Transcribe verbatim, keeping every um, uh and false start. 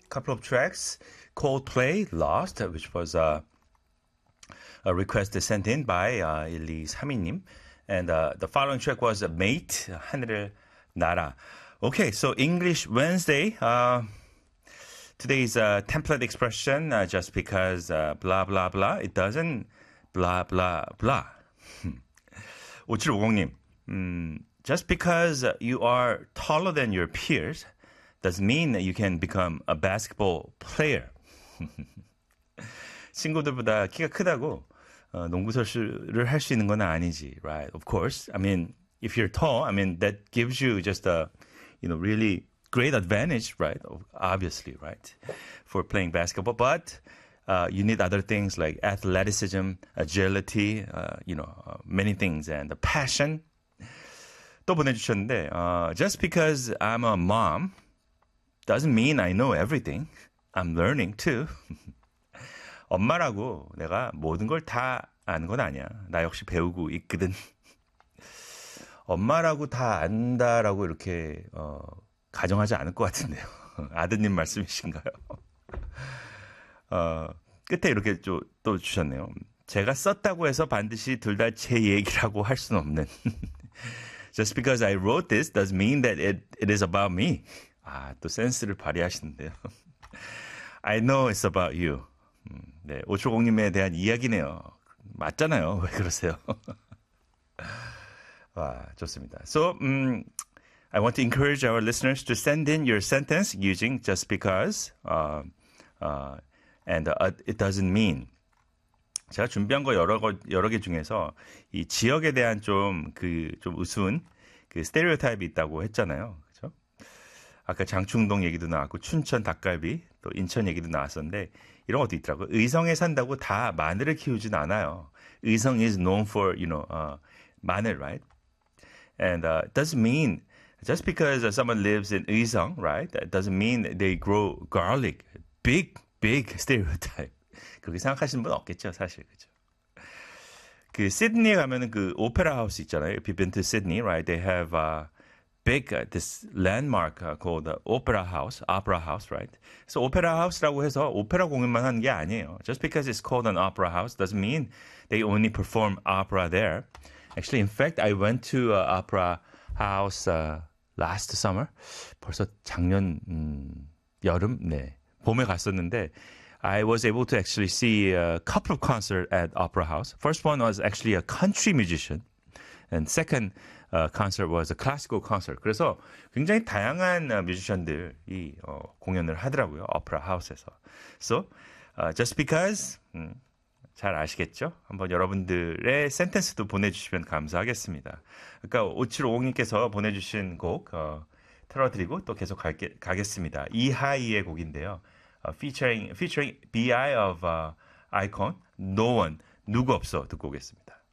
couple of tracks. Coldplay, Lost, which was uh, a request sent in by uh, 일이삼이님. And uh, the following track was Mate, 하늘을 날아. Okay, so English Wednesday. Uh, today's uh, template expression, uh, just because uh, blah, blah, blah, it doesn't blah, blah, blah. 오칠오공님, um, just because you are taller than your peers doesn't mean that you can become a basketball player. 친구들보다 키가 크다고 어, 농구 선수를 할 수 있는 건 아니지, right? Of course. I mean, if you're tall, I mean, that gives you just a, you know, really great advantage, right? Obviously, right? For playing basketball. But uh, you need other things like athleticism, agility, uh, you know, uh, many things, and the passion. 또 보내주셨는데, uh, just because I'm a mom doesn't mean I know everything. I'm learning too. 엄마라고 내가 모든 걸 다 아는 건 아니야. 나 역시 배우고 있거든. 엄마라고 다 안다라고 이렇게 어, 가정하지 않을 것 같은데요. 아드님 말씀이신가요? 어, 끝에 이렇게 또, 또 주셨네요. 제가 썼다고 해서 반드시 둘 다 제 얘기라고 할 수는 없는. Just because I wrote this doesn't mean that it, it is about me. 아, 또 센스를 발휘하시는데요. I know it's about you. 네, 오칠공님에 대한 이야기네요. 맞잖아요. 왜 그러세요? 와, 좋습니다. So, um, I want to encourage our listeners to send in your sentence using just because, uh, uh, and uh, it doesn't mean. 제가 준비한 거 여러 거, 여러 개 중에서 이 지역에 대한 좀 그, 좀 우스운 그 스테레오타입이 있다고 했잖아요. 그죠? 아까 장충동 얘기도 나왔고, 춘천 닭갈비, 또 인천 얘기도 나왔었는데, 이런 것도 있더라고요. 의성에 산다고 다 마늘을 키우진 않아요. 의성 is known for, you know, uh, 마늘, right? And uh, it doesn't mean, just because uh, someone lives in 의성, right? That doesn't mean they grow garlic. Big, big stereotype. 그렇게 생각하시는 분 없겠죠, 사실. 그죠? 그, 시드니에 가면은 그, 오페라 하우스 있잖아요. If you've been to Sydney, right? They have, uh, big, uh, this landmark uh, called the Opera House, Opera House, right? So Opera House라고 해서 오페라 공연만 하는 게 아니에요. Just because it's called an opera house doesn't mean they only perform opera there. Actually, in fact, I went to uh, Opera House uh, last summer. 벌써 작년 음, 여름, 네, 봄에 갔었는데 I was able to actually see a couple of concerts at Opera House. First one was actually a country musician. And second uh, concert was a classical concert. 그래서 굉장히 다양한 uh, 뮤지션들이 어, 공연을 하더라고요. 오페라 하우스에서. So, uh, just because 음, 잘 아시겠죠? 한번 여러분들의 센텐스도 보내주시면 감사하겠습니다. 그러니까 오칠오공님께서 보내주신 곡 어, 틀어드리고 또 계속 갈게, 가겠습니다. 이하이의 곡인데요. Uh, featuring, featuring B I of uh, Icon, No One, 누구 없어 듣고 오겠습니다.